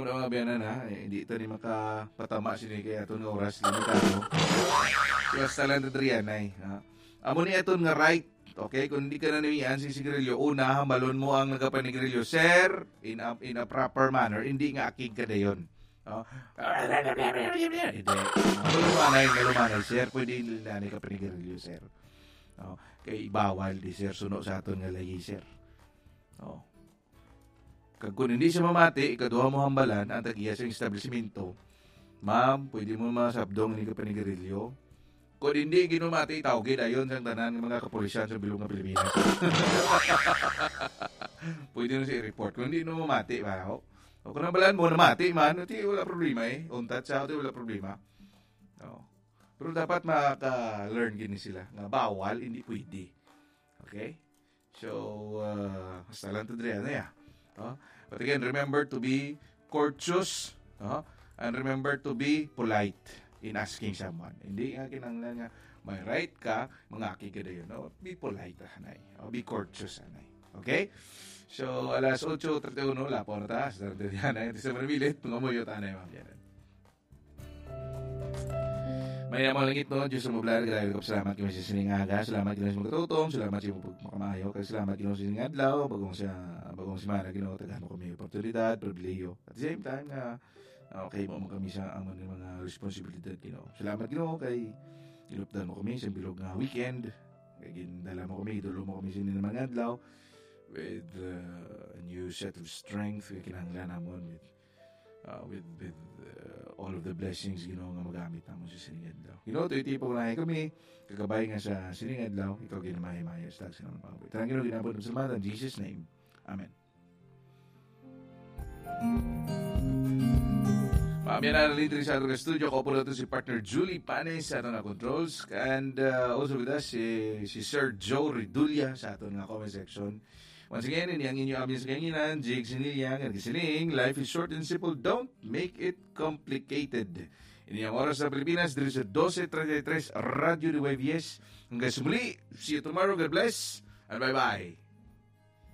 Mga biyanan na, hindi ito ni makapatama sini kaya ito nga oras limitado. Basta lang ito riyan ay. Amo ni ito nga right. Okay, kung hindi ka na namiyan si sigarilyo, una, hambalon mo ang nagapanigarilyo. Sir, in a proper manner, hindi nga akig ka dayon. Hindi. Malumanay, sir, pwede nila ka panigarilyo, sir. Kay bawal di, sir, suno sa aton nga lagi, sir. Kag kung hindi siya mamati, ikaduha mo hambalan, ang tagiya sa establishmento, ma'am, pwede mo masabdong ni ka panigarilyo. Kung hindi ginumati, tawagin ayon sa tanan ng mga kapulisan sa bilog ng Pilipinas. Pwede na siya i-report. Kung hindi mo mati, o kung nabalaan mo na mati, man, wala problema eh. Untat sa wala problema. Pero dapat maka-learn gini sila. Nga bawal, hindi pwede. Okay? So, hasta lang ito dyan na But again, remember to be courteous and remember to be polite in asking someone. Hindi nga kinanglan nga may right ka, mangaki ka dayon. Be polite, hanay. Be courteous, hanay. Okay? So, alas 8:31, lapo na taas. Hanay, ito sa manamilit, tungamuyo, hanay, ma'am. May namang langit no, Diyos sa mublar, grabe ko salamat kami sa siningaga, salamat kami sa magkatutong, salamat sa makamayo, kaya salamat kami sa siningadlaw, bagong si Mara, ginawa, tagano kami oportunidad, pribileyo. At the same time, okay mo kami sa ang mga responsibilidad Salamat kay ilupdan mo kami sa bilog nga weekend. Kay gindala mo kami, idolo mo kami sa mga adlaw with a new set of strength kay kinahanglan namon with all of the blessings nga magamit namo sa sining adlaw. Ito tipo na kami kagabay nga sa sining adlaw, ikaw ginamay-maya sa tagsa ng mga. Tanging ginabot sa salamat in Jesus name. Amen. Yan na nalintri sa ating studio. Ako po natin si partner Julie Panes sa ating controls. And also with us, si Sir Joe Ridulia sa ating comment section. Once again, ini ang inyo amin sa kanginan, Jake Sinilyang, at kisiling, life is short and simple, don't make it complicated. Ini ang oras sa Pilipinas, dito sa 12:33, Radio de Webes. Hanggang sumuli, see you tomorrow, God bless, and bye-bye.